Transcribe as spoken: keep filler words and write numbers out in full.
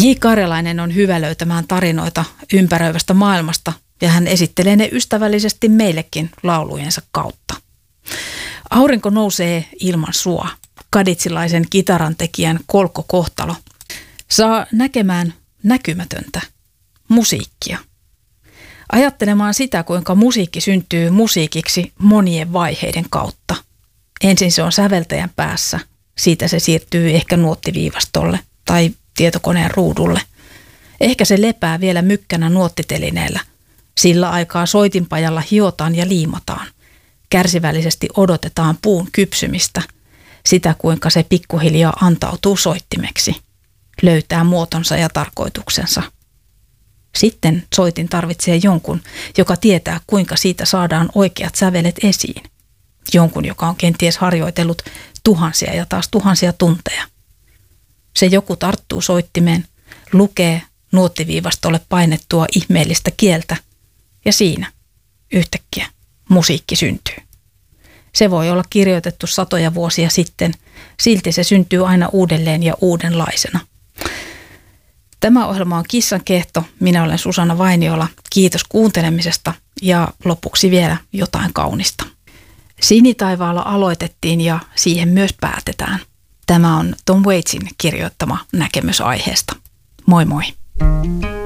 J. Karjalainen on hyvä löytämään tarinoita ympäröivästä maailmasta ja hän esittelee ne ystävällisesti meillekin laulujensa kautta. Aurinko nousee ilman sua. Kaditsilaisen kitarantekijän kolkkokohtalo saa näkemään näkymätöntä musiikkia. Ajattelemaan sitä, kuinka musiikki syntyy musiikiksi monien vaiheiden kautta. Ensin se on säveltäjän päässä, siitä se siirtyy ehkä nuottiviivastolle tai tietokoneen ruudulle. Ehkä se lepää vielä mykkänä nuottitelineellä. Sillä aikaa soitinpajalla hiotaan ja liimataan. Kärsivällisesti odotetaan puun kypsymistä, sitä kuinka se pikkuhiljaa antautuu soittimeksi, löytää muotonsa ja tarkoituksensa. Sitten soitin tarvitsee jonkun, joka tietää kuinka siitä saadaan oikeat sävelet esiin. Jonkun, joka on kenties harjoitellut tuhansia ja taas tuhansia tunteja. Se joku tarttuu soittimeen, lukee nuottiviivastolle painettua ihmeellistä kieltä ja siinä yhtäkkiä musiikki syntyy. Se voi olla kirjoitettu satoja vuosia sitten, silti se syntyy aina uudelleen ja uudenlaisena. Tämä ohjelma on Kissan kehto. Minä olen Susanna Vainiola. Kiitos kuuntelemisesta ja lopuksi vielä jotain kaunista. Sinitaivaalla aloitettiin ja siihen myös päätetään. Tämä on Tom Waitsin kirjoittama näkemys aiheesta. Moi moi!